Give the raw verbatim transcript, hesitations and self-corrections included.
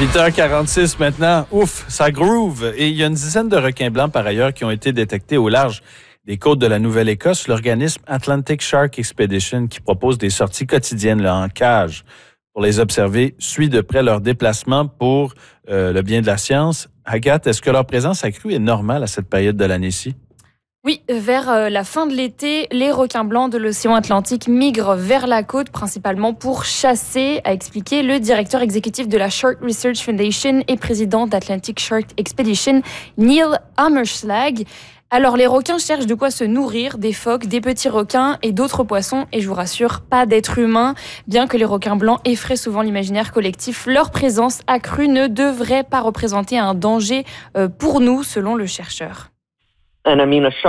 huit heures quarante-six maintenant. Ouf, ça groove. Et il y a une dizaine de requins blancs par ailleurs qui ont été détectés au large des côtes de la Nouvelle-Écosse. L'organisme Atlantic Shark Expedition, qui propose des sorties quotidiennes là, en cage pour les observer, suit de près leur déplacement pour euh, le bien de la science. Agathe, est-ce que leur présence accrue est normale à cette période de l'année-ci? Oui, vers la fin de l'été, les requins blancs de l'océan Atlantique migrent vers la côte, principalement pour chasser, a expliqué le directeur exécutif de la Shark Research Foundation et président d'Atlantic Shark Expedition, Neil Hammerschlag. Alors, les requins cherchent de quoi se nourrir, des phoques, des petits requins et d'autres poissons. Et je vous rassure, pas d'êtres humains. Bien que les requins blancs effraient souvent l'imaginaire collectif, leur présence accrue ne devrait pas représenter un danger pour nous, selon le chercheur. And I mean, a shark